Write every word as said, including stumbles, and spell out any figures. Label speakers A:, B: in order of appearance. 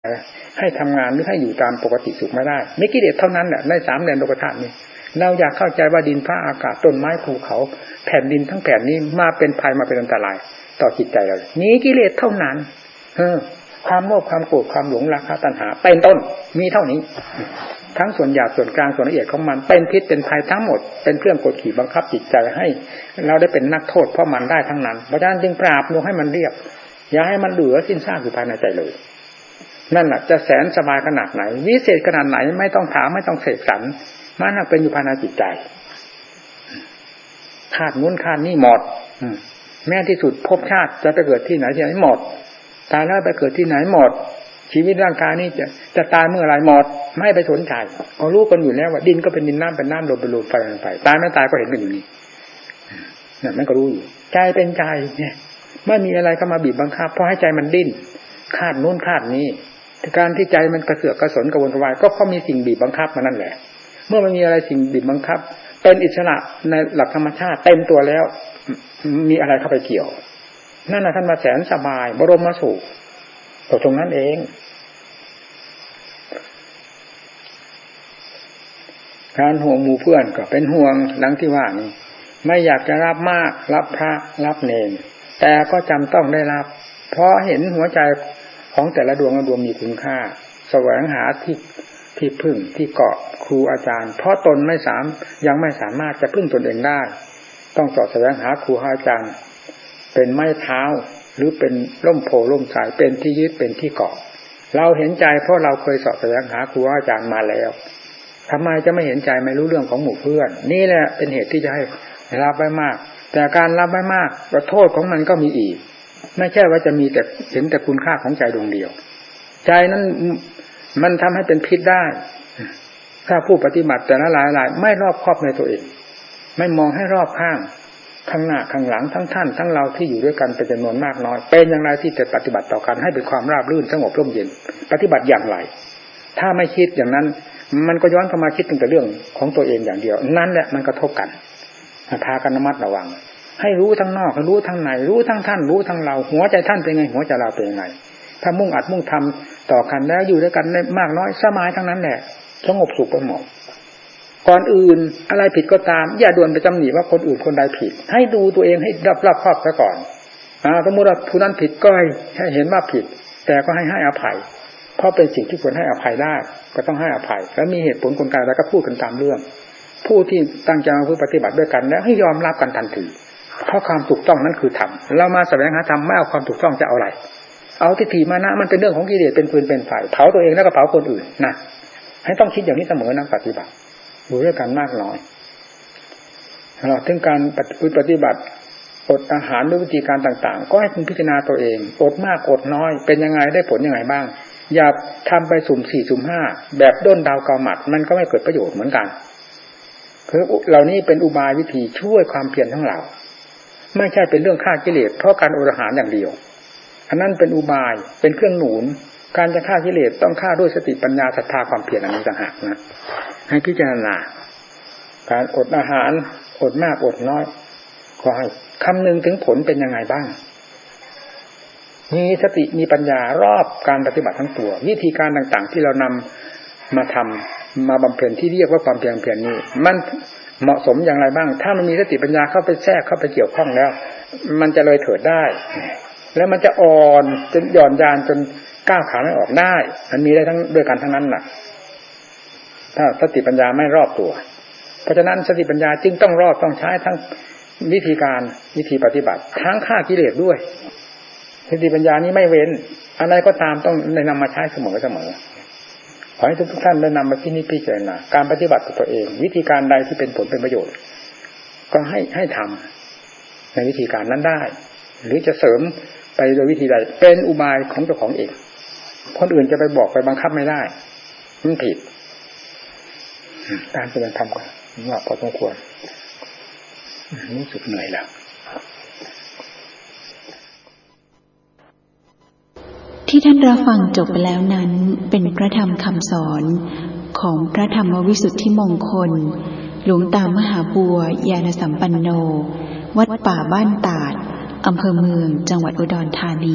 A: ให้ทำงานหรือให้อยู่ตามปกติสุขไม่ได้ไม่กิเลสเท่านั้นแหละในสามแดนโลกธาตุนี้เราอยากเข้าใจว่าดินฟ้าอากาศต้นไม้ภูเขาแผ่นดินทั้งแผ่นนี้มาเป็นภัยมาเป็นอันตรายต่อจิตใจเรานี้กิเลสเท่านั้นเออความโลภความโกรธความหลงราคะตัณหาเป็นต้นมีเท่านี้ทั้งส่วนหยาบส่วนกลางส่วนละเอียดของมันเป็นพิษเป็นภัยทั้งหมดเป็นเครื่องกดขี่บังคับจิตใจให้เราได้เป็นนักโทษเพราะมันได้ทั้งนั้นเพราะฉะนั้นจึงปราบลงให้มันเรียบอย่าให้มันเหลือสิ้นซากอยู่ภายในใจเลยนั่นแหละจะแสนสบายขนาดไหนวิเศษขนาดไหนไม่ต้องถามไม่ต้องเสกสรรมันเป็นอยู่ภายในจิตใจคาดงุ้นคาดนี่หมดแม้ที่สุดภพชาติจะไปเกิดที่ไหนที่ไหนหมดตายแล้วไปเกิดที่ไหนหมดชีวิตร่างกายนี้จะจะตายเมื่อไรหมดไม่ไปสนใจเอารู้กันอยู่แล้วว่าดินก็เป็นดินน้ำเป็นน้ำลมเป็นลมไฟเป็นไฟตายไม่ตายก็เห็นกันอยู่นี่เนี่ยมันก็รู้อยู่ใจเป็นใจเนี่ยไม่มีอะไรก็มาบีบบังคับเพราะให้ใจมันดิ้นคาดนู้นคาดนี้การที่ใจมันกระเสือกกระสนกระวนกระวายก็เพราะมีสิ่งบีบบังคับมานั่นแหละเมื่อมันมีอะไรสิ่งบีบบังคับเป็นอิสระในหลักธรรมชาติเต็มตัวแล้วมีอะไรเข้าไปเกี่ยวนั่นน่ะท่านมาแสนสบายบรมสุขตรงนั้นเองการห่วงหมู่เพื่อนก็เป็นห่วงดังที่ว่านี่ไม่อยากจะรับมากรับพระรับเนรแต่ก็จำต้องได้รับเพราะเห็นหัวใจของแต่ละดวงดวงมีคุณค่าแสวงหาที่ที่พึ่งที่เกาะครูอาจารย์เพราะตนไม่สามยังไม่สามารถจะพึ่งตนเองได้ต้องสอบแสวงหาครูอาจารย์เป็นไม้เท้าหรือเป็นร่มโพล่มสายเป็นที่ยึดเป็นที่เกาะเราเห็นใจเพราะเราเคยสอบแสวงหาครูอาจารย์มาแล้วทำไมจะไม่เห็นใจไม่รู้เรื่องของหมู่เพื่อนนี่แหละเป็นเหตุที่จะให้รับไว้มากแต่การรับไว้มากโทษของมันก็มีอีกไม่ใช่ว่าจะมีแต่เห็นแต่คุณค่าของใจดวงเดียวใจนั้นมันทำให้เป็นพิษได้ถ้าผู้ปฏิบัติแต่ละหลายๆไม่รอบคอบในตัวเองไม่มองให้รอบข้างข้างหน้าข้างหลังทั้งท่านทั้งเราที่อยู่ด้วยกันเป็นจำนวนมากน้อยเป็นอย่างไรที่จะปฏิบัติต่อกันให้เป็นความราบรื่นสงบร่มเย็นปฏิบัติอย่างไรถ้าไม่คิดอย่างนั้นมันก็ย้อนเข้ามาคิดแต่เรื่องของตัวเองอย่างเดียวนั่นแหละมันกระทบกันพากันระมัดระวังให้รู้ทั้งนอกรู้ทั้งในรู้ทั้งท่านรู้ทั้งเราหัวใจท่านเป็นไงหัวใจเราเป็นยังไงถ้ามุ่งอัดมุ่งทำต่อกันแล้วอยู่ด้วยกันได้มากน้อยสบายทั้งนั้นแหละสงบสุขไปหมดก่อนอื่นอะไรผิดก็ตามอย่าด่วนไปจำหนิว่าคนอื่นคนใดผิดให้ดูตัวเองให้รอบๆครอบซะก่อนอ่าสมมุติว่าผู้นั้นผิดก็ให้เห็นว่าผิดแต่ก็ให้ให้อภัยเพราะเป็นสิ่งที่ควรให้อภัยได้ก็ต้องให้อภัยแล้วมีเหตุผลกลไกแล้วก็พูดกันตามเรื่องผู้ที่ตั้งใจมาปฏิบัติด้วยกันแล้วให้ยอมรับกันทันทีเพราะความถูกต้องนั้นคือธรรมเรามาแสวงหาธรรมไม่เอาความถูกต้องจะเอาอะไรเอาทิฏฐิมานะมันเป็นเรื่องของกิเลสเป็นปืนเป็นไฟเผาตัวเองแล้วก็เผาคนอื่นนะให้ต้องคิดอย่างนี้เสมอนักปฏิบัติอยู่ด้วยกันมากน้อยเราถึงการปฏิบัติอดอาหารด้วยวิธีการต่างๆก็ให้คุณพิจารณาตัวเองอดมากอดน้อยเป็นยังไงได้ผลยังไงบ้างอย่าทำไปสุ่มสี่สุ่มห้าแบบด้นดาวเกาหมัดมันก็ไม่เกิดประโยชน์เหมือนกันคือเหล่านี้เป็นอุบายวิธีช่วยความเพียรทั้งเราไม่ใช่เป็นเรื่องฆ่ากิเลสเพราะการอดอาหารอย่างเดียวอันนั้นเป็นอุบายเป็นเครื่องหนุนการจะฆ่ากิเลสต้องฆ่าด้วยสติปัญญาศรัทธาความเพียรอันนี้ต่างหากนะให้พิจารณาการอดอาหารอดมากอดน้อยก็ให้คำนึงถึงผลเป็นยังไงบ้างมีสติมีปัญญารอบการปฏิบัติทั้งตัววิธีการต่างๆที่เรานำมาทำมาบำเพ็ญที่เรียกว่าความเพียรเพียรนี้มันเหมาะสมอย่างไรบ้างถ้ามันมีสติปัญญาเข้าไปแทรกเข้าไปเกี่ยวข้องแล้วมันจะเลยเถิดได้แล้วมันจะอ่อนจนหย่อนยานจนก้าวขาไม่ออกได้มันมีได้ทั้งด้วยกันทั้งนั้นน่ะถ้าสติปัญญาไม่รอบตัวเพราะฉะนั้นสติปัญญาจึงต้องรอบต้องใช้ทั้งวิธีการวิธีปฏิบัติทั้งฆ่ากิเลสด้วยสติปัญญานี้ไม่เว้นอะไรก็ตามต้องได้นำมาใช้เสมอเสมอขอให้ทุกท่านได้นำมาที่นี่พิจารณาการปฏิบัติตัวเองวิธีการใดที่เป็นผลเป็นประโยชน์ก็ให้ให้ทำในวิธีการนั้นได้หรือจะเสริมไปโดยวิธีใดเป็นอุบายของเจ้าของเองคนอื่นจะไปบอกไปบังคับไม่ได้มันผิดการแสดงธรรมก็ว่าพอสมควรรู้สึกเหนื่อยแล้ว
B: ที่ท่านรับฟังจบไปแล้วนั้นเป็นพระธรรมคำสอนของพระธรรมวิสุทธิมงคลหลวงตามหาบัวยานสัมปันโนวัดป่าบ้านตาดอำเภอเมืองจังหวัดอุดรธานี